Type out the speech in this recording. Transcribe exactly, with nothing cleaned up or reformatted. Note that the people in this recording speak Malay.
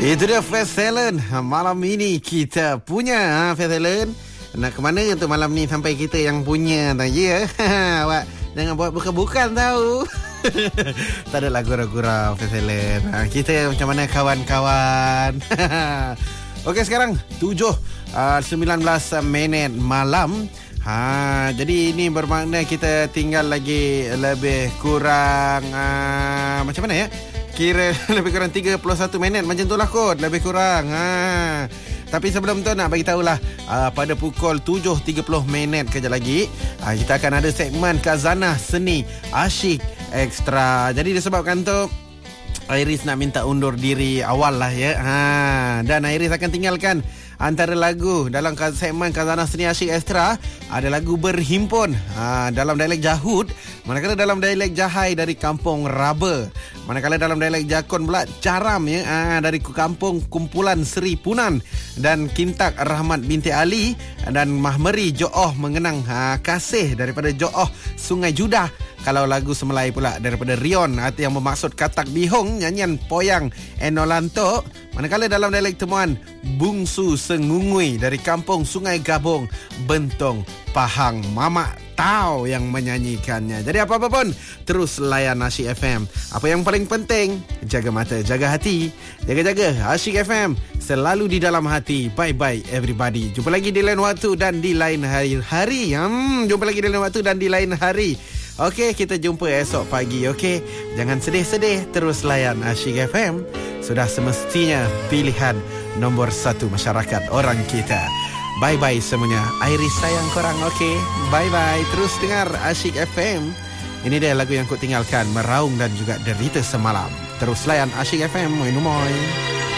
Itu dia Fast Talent. Malam ini kita punya ha, Fast Talent. Nak ke mana tu malam ni sampai kita yang punya tak ya? Awak jangan buat bukan-bukan tahu. Tak ada lagu gurau-gurau Fast Talent. Ha, kita macam mana kawan-kawan? Okey, sekarang tujuh sembilan belas minit malam. Ha, jadi ini bermakna kita tinggal lagi lebih kurang uh, macam mana ya? Kira lebih kurang tiga puluh satu minit macam tu lah kot, lebih kurang. Ha. Tapi sebelum tu nak bagi tahulah uh, pada pukul tujuh tiga puluh minit kejap lagi uh, kita akan ada segmen Khazanah Seni Asyik Extra. Jadi disebabkan tu Iris nak minta undur diri awal lah ya. Ha. Dan Iris akan tinggalkan antara lagu dalam segmen Khazanah Seni Asyik Extra ada lagu Berhimpun ha, dalam dialek Jahud, manakala dalam dialek Jahai dari Kampung Raba, manakala dalam dialek Jakun pula Caram ya ha, dari Kampung Kumpulan Seri Punan, dan Kintak Rahmat binti Ali dan Mahmeri Jo'oh mengenang ha, kasih daripada Jo'oh Sungai Judah. Kalau lagu Semelai pula daripada Rion yang bermaksud Katak Bihong, nyanyian Poyang Enolanto. Manakala dalam dialek Temuan Bungsu Sengungui dari Kampung Sungai Gabung, Bentong Pahang Mamak Tau yang menyanyikannya. Jadi apa-apa pun terus layan Asyik F M. Apa yang paling penting, jaga mata, jaga hati. Jaga-jaga Asyik F M selalu di dalam hati. Bye-bye everybody. Jumpa lagi di lain waktu dan di lain hari-hari. Hmm, jumpa lagi di lain waktu dan di lain hari. Okey, kita jumpa esok pagi. Okey, jangan sedih-sedih, terus layan Asyik F M. Sudah semestinya pilihan nombor satu masyarakat orang kita. Bye-bye semuanya. Iris sayang korang. Okey, bye-bye. Terus dengar Asyik F M. Ini dia lagu yang ku tinggalkan, Meraung dan juga Derita Semalam. Terus layan Asyik F M. Moi numoy.